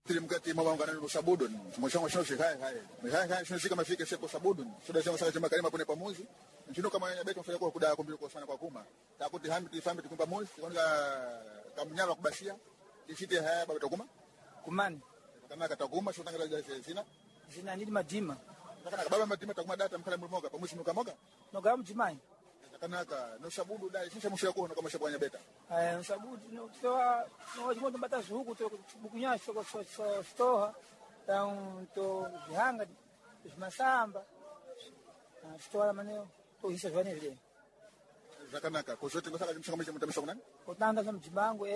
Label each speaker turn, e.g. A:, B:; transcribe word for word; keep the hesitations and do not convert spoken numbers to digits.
A: mkati mwa ngana no sabudun mshongo shoshe hai hai hai hai shoshe kama fike seko sabudun soda sema sala chama kalima pone pamozi nchino kama ya beto mfanya kwa kuda kumbilo kwa sana kwa kuma takuti hambi tifambi tukumba mozi kwanza kamnyala kubashia ishite haya baba takuma
B: kumani
A: kama katakuma sio tangala zina
B: zina nidi madima
A: kana baba madima takuma data mkala mulimoga pamozi nukamoga
B: noga mjimai
A: kanaka no sabudu dai shisha musha kwa kama shabanya beta
B: eh sabudu no toa no jimoto mbatazo huku to bukunyasho kwa stoha tão to vihanga masamba stoa maneo to hisa vane vile
A: zakanaka kozote ngosaka mshaka mshaka mtamsha kunani
B: kutanga za mjibango